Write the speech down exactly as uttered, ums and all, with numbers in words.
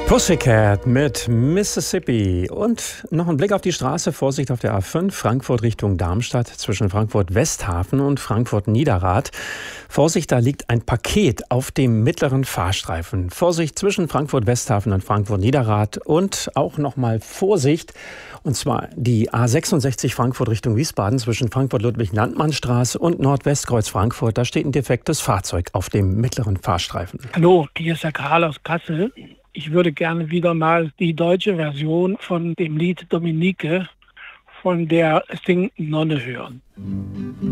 Pussycat mit Mississippi und noch ein Blick auf die Straße. Vorsicht auf der A fünf, Frankfurt Richtung Darmstadt, zwischen Frankfurt-Westhafen und Frankfurt-Niederrad. Vorsicht, da liegt ein Paket auf dem mittleren Fahrstreifen. Vorsicht zwischen Frankfurt-Westhafen und Frankfurt-Niederrad und auch nochmal Vorsicht, und zwar die A sechsundsechzig Frankfurt Richtung Wiesbaden zwischen Frankfurt-Ludwig-Landmann-Straße und Nordwestkreuz Frankfurt. Da steht ein defektes Fahrzeug auf dem mittleren Fahrstreifen. Hallo, hier ist der Karl aus Kassel. Ich würde gerne wieder mal die deutsche Version von dem Lied Dominique von der Sing Nonne hören.